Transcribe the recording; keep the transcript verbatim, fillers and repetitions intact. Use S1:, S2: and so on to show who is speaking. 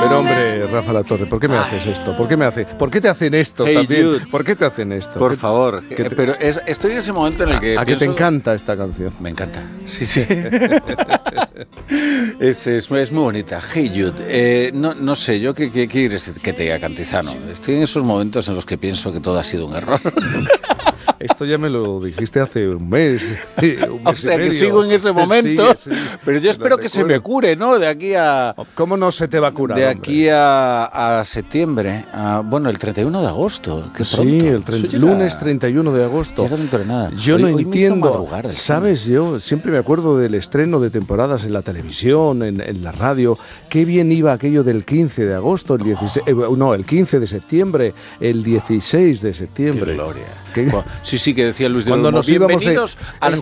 S1: Pero hombre, Rafa La Torre, ¿por qué me haces esto? ¿Por qué me hace? ¿Por qué te hacen esto
S2: Hey,
S1: también?
S2: Jude.
S1: ¿Por qué te hacen esto?
S2: Por
S1: ¿Qué-
S2: favor.
S1: qué te-
S2: Eh, Pero es, estoy en ese momento en el que
S1: ¿A que te
S2: pienso-
S1: encanta esta canción?
S2: Me encanta. Sí, sí. es, es, es muy bonita. Hey Jude. Eh, no, no sé, yo qué, qué quieres que te diga, Cantizano. Estoy en esos momentos en los que pienso que todo ha sido un error.
S1: Esto ya me lo dijiste hace un mes. un mes
S2: O sea
S1: y
S2: que
S1: medio.
S2: sigo en ese momento.
S1: Sí, sí,
S2: pero yo
S1: lo
S2: espero que se me
S1: recuerdo.
S2: cure, ¿no? De aquí a.
S1: ¿Cómo no se te va a curar?
S2: De
S1: hombre?
S2: aquí a, a septiembre. A, bueno, el treinta y uno de agosto. Qué
S1: Sí,
S2: pronto.
S1: el
S2: Eso
S1: trein-
S2: llega-
S1: lunes treinta y uno de agosto.
S2: llega dentro de nada.
S1: Yo
S2: Hoy-
S1: no
S2: hoy me hizo
S1: entiendo,
S2: madrugar del
S1: ¿sabes? Yo siempre me acuerdo del estreno de temporadas en la televisión, en, en la radio. Qué bien iba aquello del quince de agosto, el dieciséis, eh, no, el quince de septiembre, el dieciséis de
S2: Qué
S1: septiembre.
S2: gloria.
S1: Qué-
S2: Cu- Sí, sí, que decía Luis de
S1: Cuando
S2: Olmo,
S1: nos íbamos en,
S2: bienvenidos al
S1: en